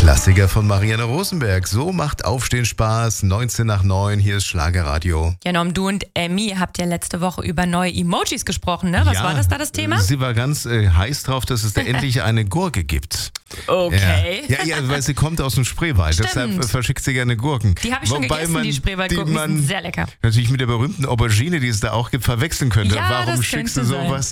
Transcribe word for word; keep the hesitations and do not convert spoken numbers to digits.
Klassiker von Marianne Rosenberg. So macht Aufstehen Spaß. neunzehn nach neun, hier ist Schlagerradio. Ja, Norm, du und Emmy habt ja letzte Woche über neue Emojis gesprochen, ne? Was ja, war das da, das Thema? Sie war ganz äh, heiß drauf, dass es da endlich eine Gurke gibt. Okay. Ja, ja, ja, weil sie kommt aus dem Spreewald, Stimmt. deshalb verschickt sie gerne Gurken. Die habe ich schon Wobei gegessen, man, die Spreewaldgurken, die man die sind sehr lecker. natürlich mit der berühmten Aubergine, die es da auch gibt, verwechseln könnte. Ja, Warum das schickst könnte du sowas